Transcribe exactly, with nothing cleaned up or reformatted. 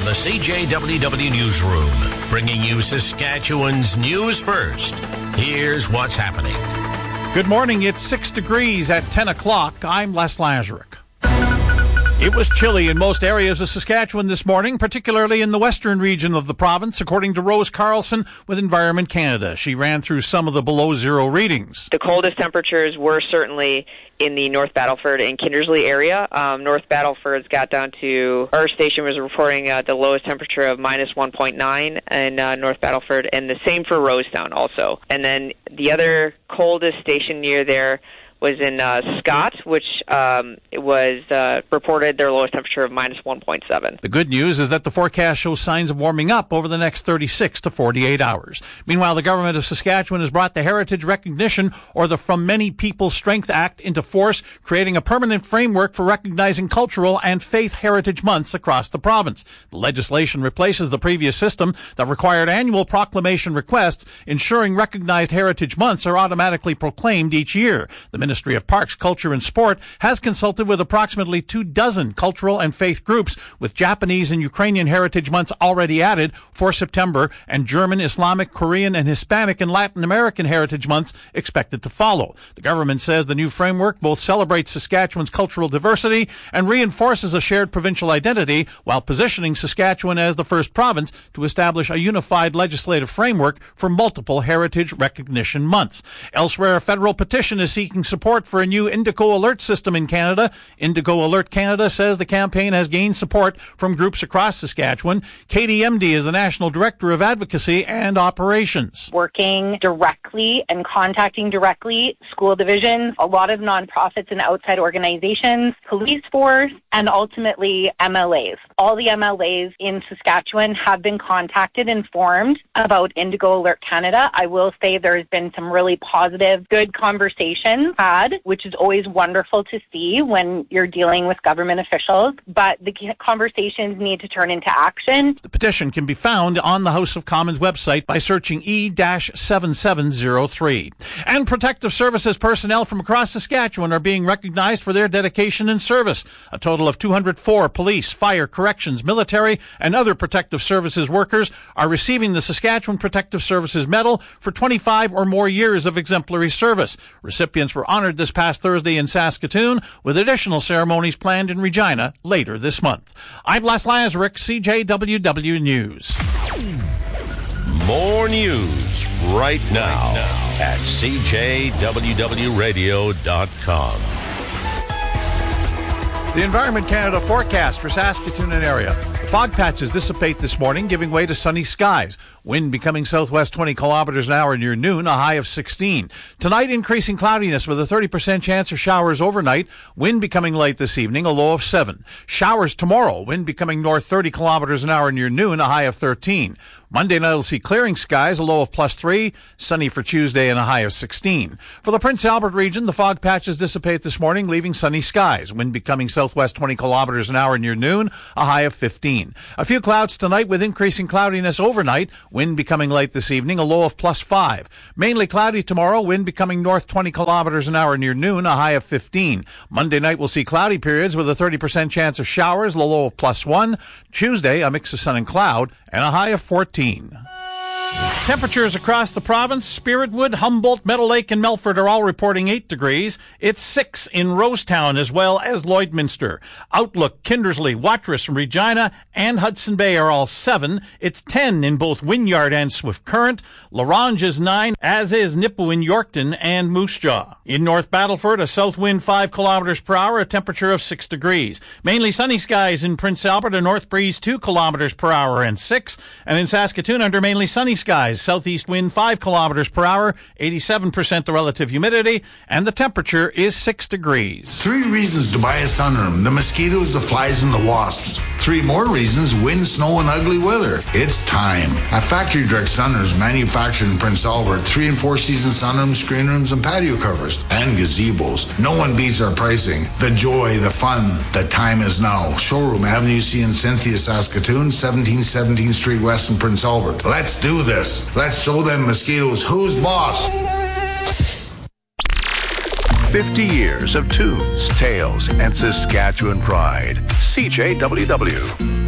From the C J W W Newsroom, bringing you Saskatchewan's news first. Here's what's happening. Good morning. It's six degrees at ten o'clock. I'm Les Lazaruk. It was chilly in most areas of Saskatchewan this morning, particularly in the western region of the province, according to Rose Carlson with Environment Canada. She ran through some of the below zero readings. The coldest temperatures were certainly in the North Battleford and Kindersley area. Um, North Battleford's got down to, our station was reporting uh, the lowest temperature of minus one point nine in uh, North Battleford, and the same for Rosetown also. And then the other coldest station near there was in uh, Scott, which um, was uh, reported their lowest temperature of minus one point seven. The good news is that the forecast shows signs of warming up over the next thirty-six to forty-eight hours. Meanwhile, the government of Saskatchewan has brought the Heritage Recognition, or the From Many People's Strength Act, into force, creating a permanent framework for recognizing cultural and faith heritage months across the province. The legislation replaces the previous system that required annual proclamation requests, ensuring recognized heritage months are automatically proclaimed each year. The Ministry of Parks, Culture and Sport has consulted with approximately two dozen cultural and faith groups, with Japanese and Ukrainian heritage months already added for September, and German, Islamic, Korean, and Hispanic and Latin American heritage months expected to follow. The government says the new framework both celebrates Saskatchewan's cultural diversity and reinforces a shared provincial identity, while positioning Saskatchewan as the first province to establish a unified legislative framework for multiple heritage recognition months. Elsewhere, a federal petition is seeking support Support for a new Indigo Alert system in Canada. Indigo Alert Canada says the campaign has gained support from groups across Saskatchewan. Katie Emdy is the National Director of Advocacy and Operations. Working directly and contacting directly school divisions, a lot of nonprofits and outside organizations, police force, and ultimately M L As. All the M L As in Saskatchewan have been contacted and informed about Indigo Alert Canada. I will say there's been some really positive, good conversations had, which is always wonderful to see when you're dealing with government officials, but the conversations need to turn into action. The petition can be found on the House of Commons website by searching E seven seven zero three. And protective services personnel from across Saskatchewan are being recognized for their dedication and service. A total of two hundred four police, fire, corrections, military, and other protective services workers are receiving the Saskatchewan Protective Services Medal for twenty-five or more years of exemplary service. Recipients were honored this past Thursday in Saskatoon, with additional ceremonies planned in Regina later this month. I'm Les Lazaruk, C J W W News. More news right now, right now. at C J W W radio dot com. The Environment Canada forecast for Saskatoon and area. The fog patches dissipate this morning, giving way to sunny skies. Wind becoming southwest twenty kilometers an hour near noon, a high of sixteen. Tonight, increasing cloudiness with a thirty percent chance of showers overnight. Wind becoming light this evening, a low of seven. Showers tomorrow, wind becoming north thirty kilometers an hour near noon, a high of thirteen. Monday night will see clearing skies, a low of plus three. Sunny for Tuesday and a high of sixteen. For the Prince Albert region, the fog patches dissipate this morning, leaving sunny skies. Wind becoming southwest twenty kilometers an hour near noon, a high of fifteen. A few clouds tonight with increasing cloudiness overnight. Wind becoming light this evening, a low of plus five. Mainly cloudy tomorrow, wind becoming north twenty kilometers an hour near noon, a high of fifteen. Monday night we'll see cloudy periods with a thirty percent chance of showers, a low of plus one. Tuesday, a mix of sun and cloud, and a high of fourteen. Temperatures across the province, Spiritwood, Humboldt, Meadow Lake, and Melfort are all reporting eight degrees. It's six in Rosetown as well as Lloydminster. Outlook, Kindersley, Watrous, Regina, and Hudson Bay are all seven. It's ten in both Wynyard and Swift Current. La Ronge is nine, as is Nipawin, Yorkton, and Moose Jaw. In North Battleford, a south wind five kilometers per hour, a temperature of six degrees. Mainly sunny skies in Prince Albert, a north breeze two kilometers per hour and six. And in Saskatoon, under mainly sunny skies, southeast wind five kilometers per hour, eighty-seven percent the relative humidity, and the temperature is six degrees. Three reasons to buy a sunroom: the mosquitoes, the flies, and the wasps. Three more reasons: wind, snow, and ugly weather. It's time. A factory direct sunrooms manufactured in Prince Albert, three and four season sunrooms, screen rooms, and patio covers, and gazebos. No one beats our pricing. The joy, the fun, the time is now. Showroom, Avenue C in Cynthia, Saskatoon, seventeen seventeenth Street West in Prince Albert. Let's do this. Let's show them mosquitoes who's boss. fifty years of tunes, tales, and Saskatchewan pride. C J W W.